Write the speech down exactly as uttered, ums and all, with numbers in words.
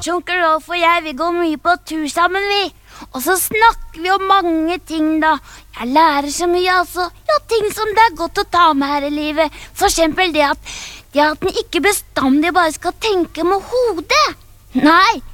Onkel Rolf og jeg, vi går mye på tur sammen, vi. Og så snakker vi om mange ting, da. Jeg lærer så mye, altså. Ja, ting som det er godt å ta med her i livet. For eksempel det at, det at den ikke bestandig bare skal tenke med hodet. Nei,